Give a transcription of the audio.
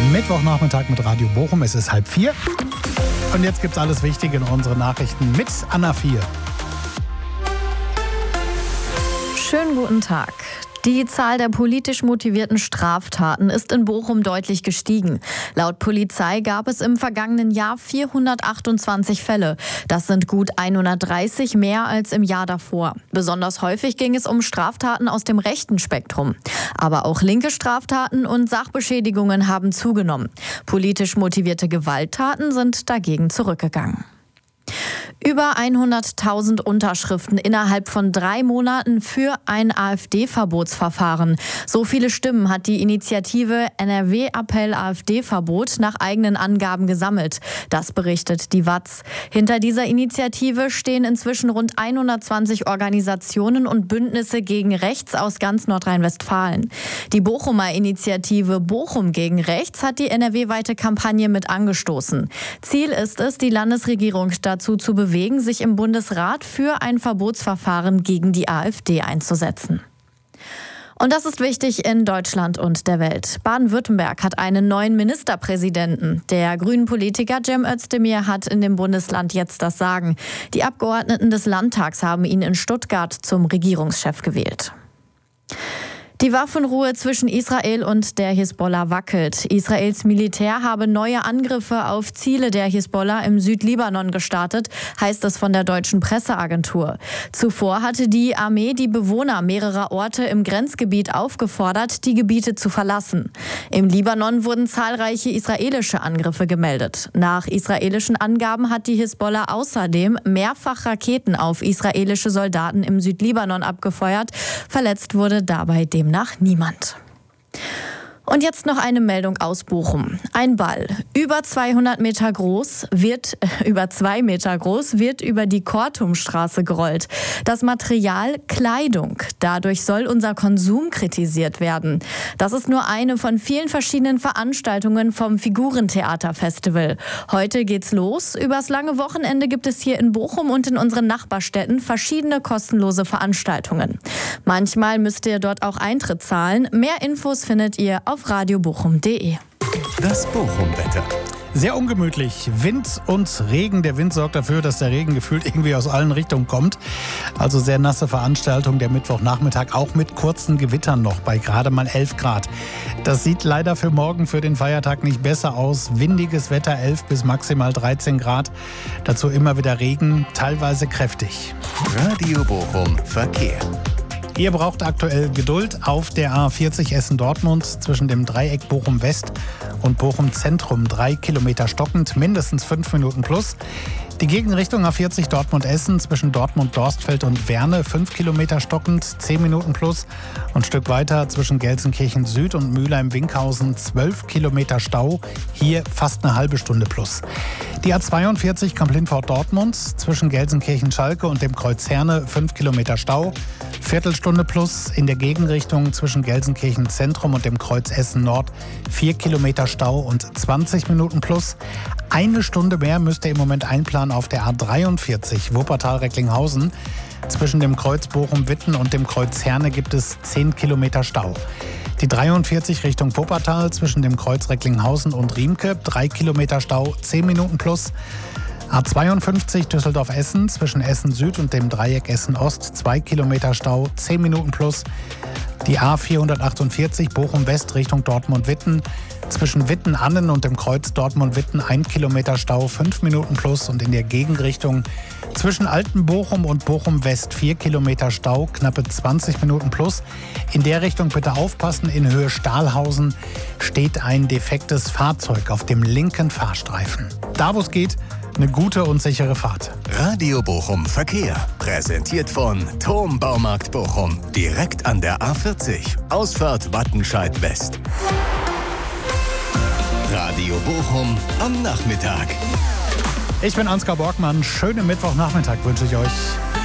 Mittwochnachmittag mit Radio Bochum. Es ist 3:30. Und jetzt gibt's alles Wichtige in unseren Nachrichten mit Anna 4. Schönen guten Tag. Die Zahl der politisch motivierten Straftaten ist in Bochum deutlich gestiegen. Laut Polizei gab es im vergangenen Jahr 428 Fälle. Das sind gut 130 mehr als im Jahr davor. Besonders häufig ging es um Straftaten aus dem rechten Spektrum. Aber auch linke Straftaten und Sachbeschädigungen haben zugenommen. Politisch motivierte Gewalttaten sind dagegen zurückgegangen. Über 100.000 Unterschriften innerhalb von 3 Monaten für ein AfD-Verbotsverfahren. So viele Stimmen hat die Initiative NRW-Appell AfD-Verbot nach eigenen Angaben gesammelt. Das berichtet die WAZ. Hinter dieser Initiative stehen inzwischen rund 120 Organisationen und Bündnisse gegen Rechts aus ganz Nordrhein-Westfalen. Die Bochumer Initiative Bochum gegen Rechts hat die NRW-weite Kampagne mit angestoßen. Ziel ist es, die Landesregierung dazu zu bewegen, sich im Bundesrat für ein Verbotsverfahren gegen die AfD einzusetzen. Und das ist wichtig in Deutschland und der Welt. Baden-Württemberg hat einen neuen Ministerpräsidenten. Der grünen Politiker Cem Özdemir hat in dem Bundesland jetzt das Sagen. Die Abgeordneten des Landtags haben ihn in Stuttgart zum Regierungschef gewählt. Die Waffenruhe zwischen Israel und der Hisbollah wackelt. Israels Militär habe neue Angriffe auf Ziele der Hisbollah im Südlibanon gestartet, heißt es von der deutschen Presseagentur. Zuvor hatte die Armee die Bewohner mehrerer Orte im Grenzgebiet aufgefordert, die Gebiete zu verlassen. Im Libanon wurden zahlreiche israelische Angriffe gemeldet. Nach israelischen Angaben hat die Hisbollah außerdem mehrfach Raketen auf israelische Soldaten im Südlibanon abgefeuert. Verletzt wurde dabei demnach niemand. Und jetzt noch eine Meldung aus Bochum. Ein Ball über 2 Meter groß wird über die Kortumstraße gerollt. Das Material Kleidung. Dadurch soll unser Konsum kritisiert werden. Das ist nur eine von vielen verschiedenen Veranstaltungen vom Figurentheater-Festival. Heute geht's los. Übers lange Wochenende gibt es hier in Bochum und in unseren Nachbarstädten verschiedene kostenlose Veranstaltungen. Manchmal müsst ihr dort auch Eintritt zahlen. Mehr Infos findet ihr auf radiobochum.de. Das Bochum-Wetter. Sehr ungemütlich. Wind und Regen. Der Wind sorgt dafür, dass der Regen gefühlt irgendwie aus allen Richtungen kommt. Also sehr nasse Veranstaltung der Mittwochnachmittag, auch mit kurzen Gewittern noch bei gerade mal 11 Grad. Das sieht leider für morgen, für den Feiertag nicht besser aus. Windiges Wetter, 11 bis maximal 13 Grad. Dazu immer wieder Regen, teilweise kräftig. Radio Bochum Verkehr. Ihr braucht aktuell Geduld auf der A40 Essen-Dortmund zwischen dem Dreieck Bochum-West und Bochum-Zentrum. 3 Kilometer stockend, mindestens 5 Minuten plus. Die Gegenrichtung A40 Dortmund-Essen zwischen Dortmund-Dorstfeld und Werne, 5 Kilometer stockend, 10 Minuten plus. Und ein Stück weiter zwischen Gelsenkirchen Süd und Mülheim-Winkhausen, 12 Kilometer Stau, hier fast eine halbe Stunde plus. Die A42 Kamp-Lindfort-Dortmund zwischen Gelsenkirchen-Schalke und dem Kreuz Herne, 5 Kilometer Stau, Viertelstunde plus. In der Gegenrichtung zwischen Gelsenkirchen Zentrum und dem Kreuz Essen Nord, 4 Kilometer Stau und 20 Minuten plus. Eine Stunde mehr müsst ihr im Moment einplanen auf der A43 Wuppertal-Recklinghausen. Zwischen dem Kreuz Bochum-Witten und dem Kreuz Herne gibt es 10 Kilometer Stau. Die 43 Richtung Wuppertal zwischen dem Kreuz Recklinghausen und Riemke, 3 Kilometer Stau, 10 Minuten plus. A52 Düsseldorf-Essen zwischen Essen Süd und dem Dreieck Essen Ost, 2 Kilometer Stau, 10 Minuten plus. Die A448 Bochum-West Richtung Dortmund-Witten zwischen Witten-Annen und dem Kreuz Dortmund-Witten, 1 Kilometer Stau, 5 Minuten plus. Und in der Gegenrichtung zwischen Altenbochum und Bochum-West 4 Kilometer Stau, knappe 20 Minuten plus. In der Richtung bitte aufpassen, in Höhe Stahlhausen steht ein defektes Fahrzeug auf dem linken Fahrstreifen. Da wo es geht, eine gute und sichere Fahrt. Radio Bochum Verkehr. Präsentiert von Thom Baumarkt Bochum. Direkt an der A40. Ausfahrt Wattenscheid West. Radio Bochum am Nachmittag. Ich bin Ansgar Borgmann. Schönen Mittwochnachmittag wünsche ich euch.